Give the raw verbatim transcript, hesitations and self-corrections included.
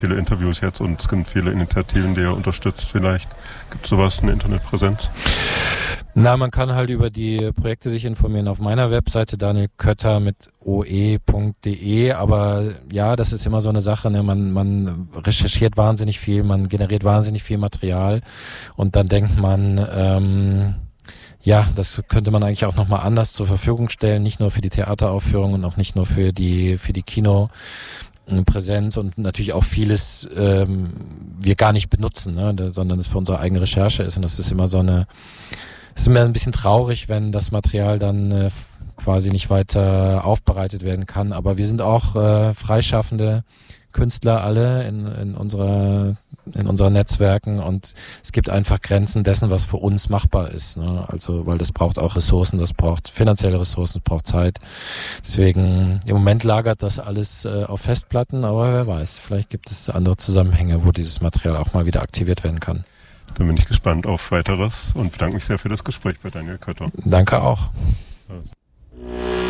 viele Interviews jetzt und es gibt viele Initiativen, die ihr unterstützt. Vielleicht gibt es sowas, eine Internetpräsenz? Na, man kann halt über die Projekte sich informieren auf meiner Webseite Daniel Kötter mit oe punkt de, aber ja, das ist immer so eine Sache, ne? man, man recherchiert wahnsinnig viel, man generiert wahnsinnig viel Material und dann denkt man, ähm, ja, das könnte man eigentlich auch nochmal anders zur Verfügung stellen, nicht nur für die Theateraufführung und auch nicht nur für die, für die Kinopräsenz und natürlich auch vieles ähm, wir gar nicht benutzen, ne? Sondern es für unsere eigene Recherche ist und das ist immer so eine Es ist immer ein bisschen traurig, wenn das Material dann äh, quasi nicht weiter aufbereitet werden kann. Aber wir sind auch äh, freischaffende Künstler alle in, in unserer in unseren Netzwerken und es gibt einfach Grenzen dessen, was für uns machbar ist. Ne? Also, weil das braucht auch Ressourcen, das braucht finanzielle Ressourcen, das braucht Zeit. Deswegen im Moment lagert das alles äh, auf Festplatten, aber wer weiß, vielleicht gibt es andere Zusammenhänge, wo dieses Material auch mal wieder aktiviert werden kann. Dann bin ich gespannt auf Weiteres und bedanke mich sehr für das Gespräch bei Daniel Kötter. Danke auch. Also.